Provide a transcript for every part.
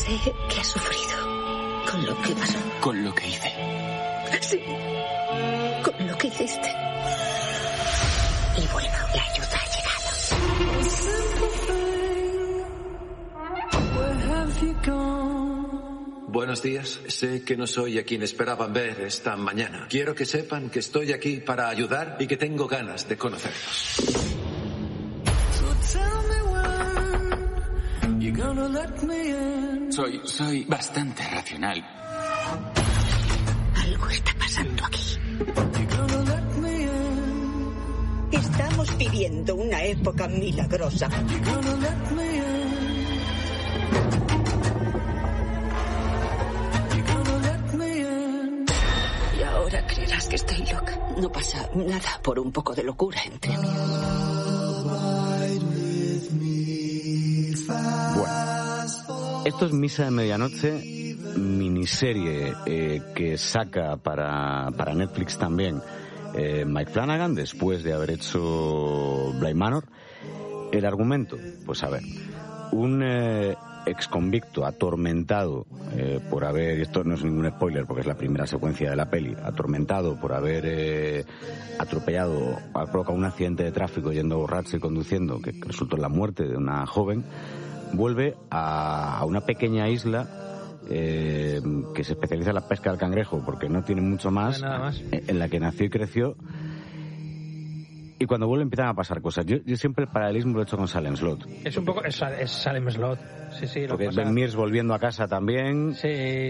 Sé que has sufrido con lo que pasó. Con lo que hice. Sí, con lo que hiciste. Y bueno, la ayuda ha llegado. Buenos días. Sé que no soy a quien esperaban ver esta mañana. Quiero que sepan que estoy aquí para ayudar y que tengo ganas de conocerlos. Soy bastante racional. Algo está pasando aquí. Estamos viviendo una época milagrosa. Y ahora creerás que estoy loca. No pasa nada por un poco de locura entre mí. Bueno, esto es Misa de Medianoche, miniserie que saca para Netflix también Mike Flanagan después de haber hecho Bly Manor. El argumento, pues a ver, un exconvicto atormentado por haber, y esto no es ningún spoiler porque es la primera secuencia de la peli, atormentado por haber atropellado, ha provocado un accidente de tráfico yendo borracho y conduciendo que resultó en la muerte de una joven, vuelve a una pequeña isla que se especializa en la pesca del cangrejo porque no tiene mucho más, nada más, en la que nació y creció. Y cuando vuelve empiezan a pasar cosas. Yo siempre el paralelismo lo he hecho con Salem Slot. Es un poco... Es Salem Slot. Sí, lo porque que pasa... Ben Mears volviendo a casa también. Sí,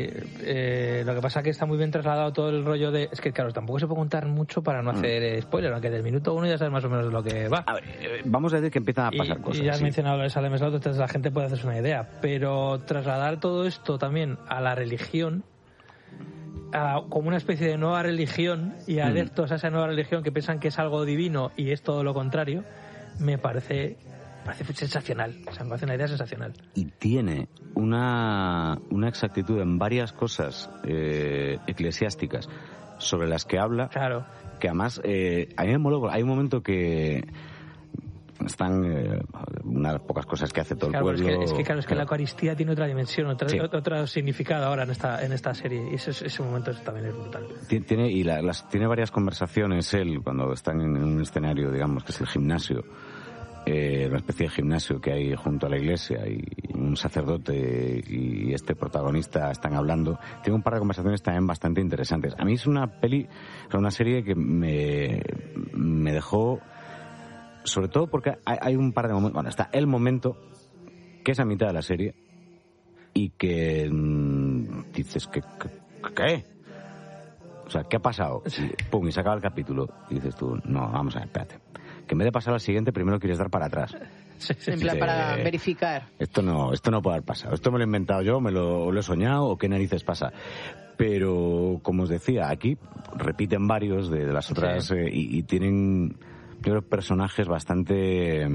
lo que pasa es que está muy bien trasladado todo el rollo de... Es que claro, tampoco se puede contar mucho para no hacer spoiler, aunque del minuto 1 ya sabes más o menos de lo que va. A ver, vamos a decir que empiezan a pasar cosas. Y ya has sí. mencionado lo de Salem Slot, entonces la gente puede hacerse una idea. Pero trasladar todo esto también a la religión, como una especie de nueva religión y adeptos a esa nueva religión que piensan que es algo divino y es todo lo contrario, me parece sensacional. O sea, me parece una idea sensacional. Y tiene una exactitud en varias cosas eclesiásticas sobre las que habla. Claro. Que además, a mí me moló, hay un momento que están una de las pocas cosas que hace todo el pueblo. Es que la Eucaristía tiene otra dimensión, otro significado ahora en esta serie, y ese momento también es brutal. Tiene varias conversaciones él cuando están en un escenario, digamos, que es el gimnasio, una especie de gimnasio que hay junto a la iglesia, y un sacerdote y este protagonista están hablando. Tiene un par de conversaciones también bastante interesantes. A mí es una serie que me dejó, sobre todo porque hay un par de momentos. Bueno, está el momento que es a mitad de la serie y que dices que ¿qué? O sea, ¿qué ha pasado? Y, pum, y se acaba el capítulo y dices tú, no, vamos a ver, espérate, que en vez de pasar al siguiente primero quieres dar para atrás. En plan, para verificar. Esto no puede haber pasado. Esto me lo he inventado yo, lo he soñado, o qué narices pasa. Pero, como os decía, aquí repiten varios de las otras y tienen, yo creo, personajes bastante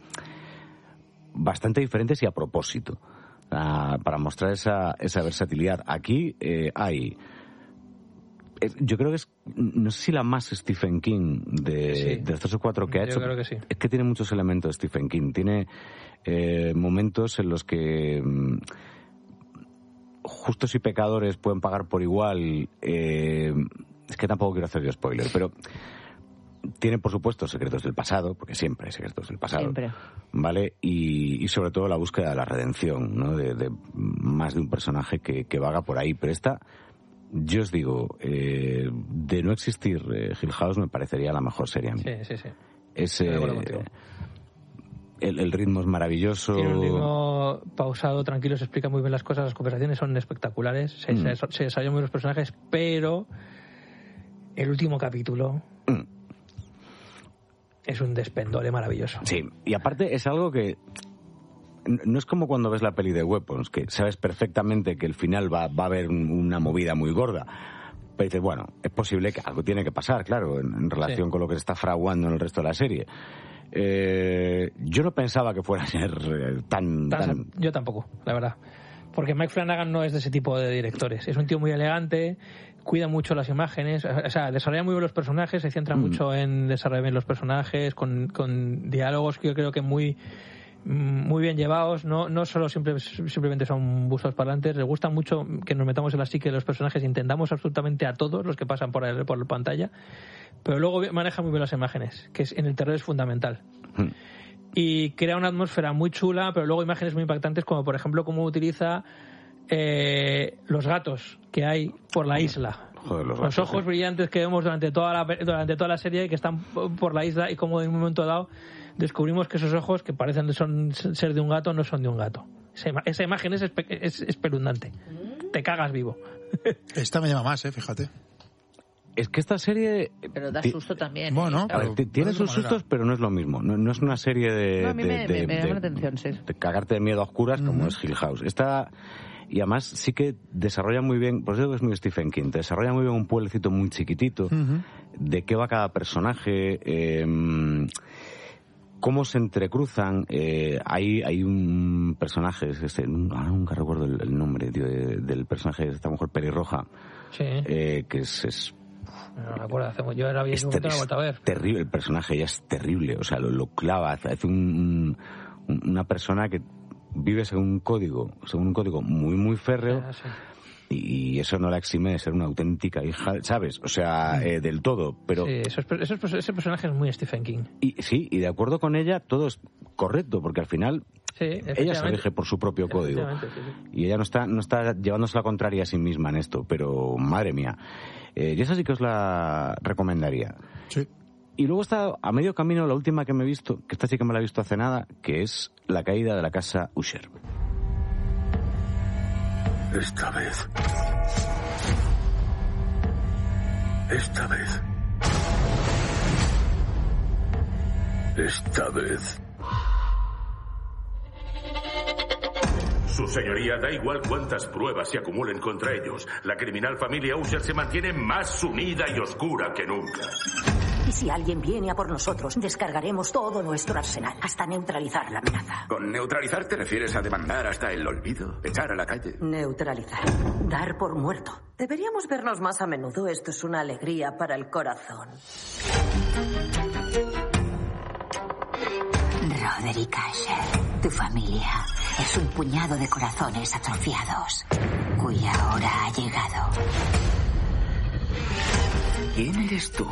diferentes y a propósito, para mostrar esa versatilidad. Aquí hay, yo creo que es, no sé si la más Stephen King de los 3 o 4 que ha hecho. Yo creo que sí. Es que tiene muchos elementos de Stephen King. Tiene momentos en los que justos y pecadores pueden pagar por igual. Es que tampoco quiero hacer yo spoiler, pero tiene, por supuesto, secretos del pasado, porque siempre hay secretos del pasado. Siempre. ¿Vale? Y sobre todo la búsqueda de la redención, ¿no? De más de un personaje que vaga por ahí. Pero esta, yo os digo, de no existir Hill House, me parecería la mejor serie a mí. Sí. El ritmo es maravilloso. Tiene un ritmo pausado, tranquilo, se explica muy bien las cosas, las conversaciones son espectaculares, se desarrollan muy bien los personajes, pero el último capítulo es un despendole maravilloso. Sí, y aparte es algo que no es como cuando ves la peli de Weapons, que sabes perfectamente que el final va a haber una movida muy gorda. Pero dices, bueno, es posible que algo tiene que pasar, claro, en relación con lo que se está fraguando en el resto de la serie. Yo no pensaba que fuera a ser tan... Yo tampoco, la verdad. Porque Mike Flanagan no es de ese tipo de directores. Es un tío muy elegante, cuida mucho las imágenes, o sea, desarrolla muy bien los personajes, se centra mucho en desarrollar bien los personajes, con diálogos que yo creo que muy muy bien llevados, no solo simplemente son bustos parlantes, les gusta mucho que nos metamos en la psique de los personajes, intentamos absolutamente a todos los que pasan por la pantalla, pero luego maneja muy bien las imágenes, que en el terror es fundamental. Y crea una atmósfera muy chula, pero luego imágenes muy impactantes, como por ejemplo cómo utiliza los gatos que hay por la isla. Joder, los ojos brillantes que vemos durante toda la serie, que están por la isla, y como en un momento dado descubrimos que esos ojos, que parecen ser de un gato, no son de un gato. Esa imagen es espeluznante. Te cagas vivo. Esta me llama más, fíjate. Es que esta serie... Pero da susto también. Bueno, a ver, tiene sus sustos, pero no es lo mismo. No es una serie de... No, a mí me llama la atención, sí. De cagarte de miedo a oscuras, como es Hill House. Esta... Y además sí que desarrolla muy bien, por eso digo que es muy Stephen King, te desarrolla muy bien un pueblecito muy chiquitito, de qué va cada personaje, cómo se entrecruzan. Hay un personaje, nunca recuerdo el nombre, tío, del personaje de esta mujer pelirroja, que es no me acuerdo, yo era bien, no la vuelta a ver. Terrible, el personaje ya es terrible, o sea, lo clava, hace una persona que vive según un código muy, muy férreo, y eso no la exime de ser una auténtica hija, ¿sabes? O sea, del todo, pero... Sí, ese personaje es muy Stephen King. Y de acuerdo con ella, todo es correcto, porque al final ella se rige por su propio código. Y ella no está llevándose la contraria a sí misma en esto, pero madre mía. Yo esa sí que os la recomendaría. Sí. Y luego está a medio camino la última que me he visto, que esta sí que me la he visto hace nada, que es La caída de la casa Usher. Esta vez. Su señoría, da igual cuántas pruebas se acumulen contra ellos. La criminal familia Usher se mantiene más unida y oscura que nunca. Y si alguien viene a por nosotros, descargaremos todo nuestro arsenal hasta neutralizar la amenaza. ¿Con neutralizar te refieres a demandar hasta el olvido? ¿Echar a la calle? Neutralizar. Dar por muerto. Deberíamos vernos más a menudo. Esto es una alegría para el corazón. Roderick Usher, tu familia es un puñado de corazones atrofiados, cuya hora ha llegado. ¿Quién eres tú?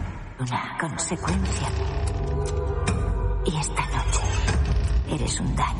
Una consecuencia. Y esta noche eres un daño